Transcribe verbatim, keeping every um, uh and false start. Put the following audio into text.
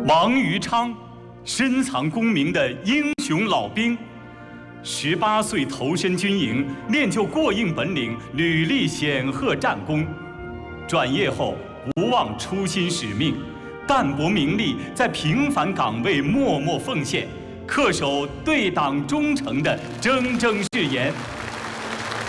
王于昌，深藏功名的英雄老兵，十八岁投身军营，练就过硬本领，屡立显赫战功。转业后不忘初心使命，淡泊名利，在平凡岗位默默奉献，恪守对党忠诚的铮铮誓言。